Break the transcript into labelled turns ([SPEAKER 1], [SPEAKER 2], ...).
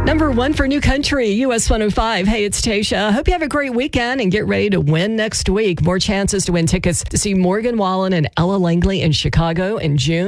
[SPEAKER 1] Number one for New Country, US 105. Hey, it's Tasha. Hope you have a great weekend and get ready to win next week. More chances to win tickets to see Morgan Wallen and Ella Langley in Chicago in June.